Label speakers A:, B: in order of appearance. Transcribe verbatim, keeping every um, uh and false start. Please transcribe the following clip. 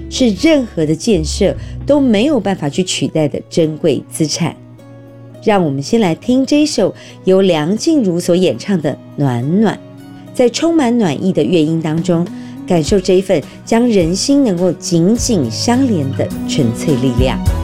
A: 是任何的建设都没有办法去取代的珍贵资产。让我们先来听这首由梁静茹所演唱的《暖暖》，在充满暖意的乐音当中，感受这一份将人心能够紧紧相连的纯粹力量。